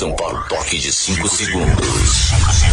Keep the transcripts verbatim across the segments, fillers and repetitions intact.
Atenção para o toque de cinco segundos.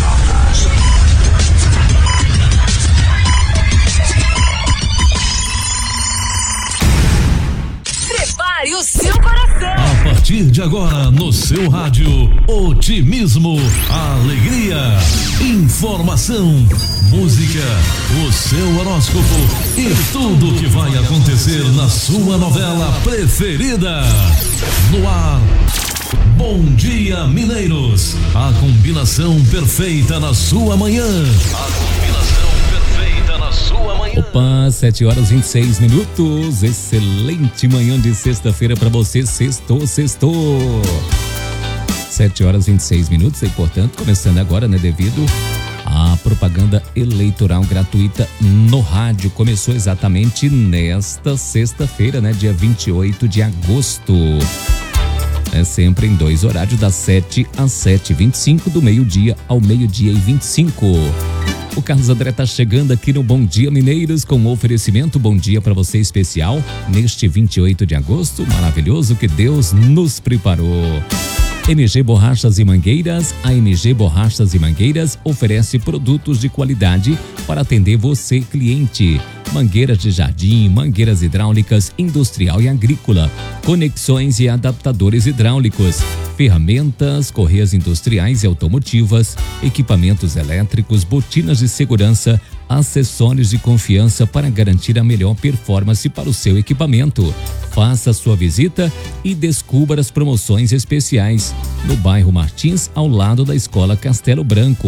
Prepare o seu coração. A partir de agora, no seu rádio, otimismo, alegria, informação, música, o seu horóscopo e tudo que vai acontecer na sua novela preferida. No ar, Bom Dia Mineiros. A combinação perfeita na sua manhã. A combinação perfeita na sua manhã. Opa, sete horas e vinte e seis minutos. Excelente manhã de sexta-feira pra você. Sextou, sextou. sete horas e vinte e seis minutos. É importante, começando agora, né? Devido à propaganda eleitoral gratuita no rádio. Começou exatamente nesta sexta-feira, né? Dia vinte e oito de agosto. É sempre em dois horários, das sete às sete e vinte e cinco, do meio-dia ao meio-dia e vinte e cinco. O Carlos André tá chegando aqui no Bom Dia Mineiros com um oferecimento Bom Dia para você especial neste vinte e oito de agosto, maravilhoso que Deus nos preparou. M G Borrachas e Mangueiras. A M G Borrachas e Mangueiras oferece produtos de qualidade para atender você, cliente. Mangueiras de jardim, mangueiras hidráulicas, industrial e agrícola, conexões e adaptadores hidráulicos, ferramentas, correias industriais e automotivas, equipamentos elétricos, botinas de segurança, acessórios de confiança para garantir a melhor performance para o seu equipamento. Faça sua visita e descubra as promoções especiais no bairro Martins, ao lado da Escola Castelo Branco.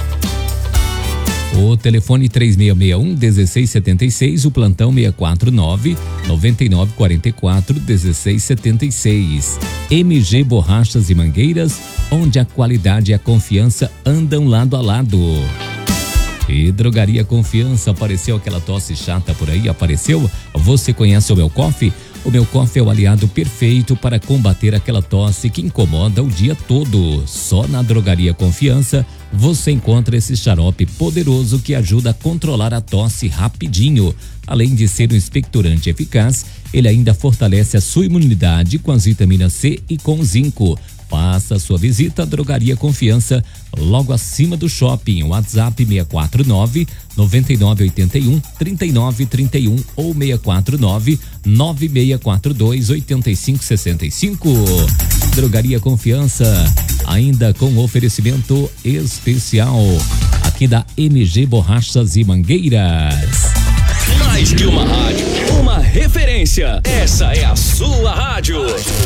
O telefone três seis seis um, um seis sete seis, o plantão seis quatro nove, nove nove quatro quatro, um seis sete seis. M G Borrachas e Mangueiras, onde a qualidade e a confiança andam lado a lado. E Drogaria Confiança, apareceu aquela tosse chata por aí? Apareceu? Você conhece o Meu Coffee? O Meu Coffee é o aliado perfeito para combater aquela tosse que incomoda o dia todo. Só na Drogaria Confiança você encontra esse xarope poderoso que ajuda a controlar a tosse rapidinho. Além de ser um expectorante eficaz, ele ainda fortalece a sua imunidade com as vitaminas C e com zinco. Faça sua visita à Drogaria Confiança, logo acima do shopping. WhatsApp seis quatro nove, nove nove oito um, três nove três um ou seis quatro nove, nove seis quatro dois, oito cinco seis cinco. Drogaria Confiança, ainda com oferecimento especial aqui da M G Borrachas e Mangueiras. Mais que uma rádio, uma referência. Essa é a sua rádio.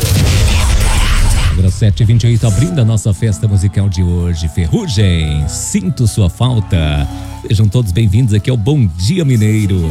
Agora sete e vinte e oito, abrindo a nossa festa musical de hoje. Ferrugem, sinto sua falta. Sejam todos bem-vindos aqui ao Bom Dia Mineiros.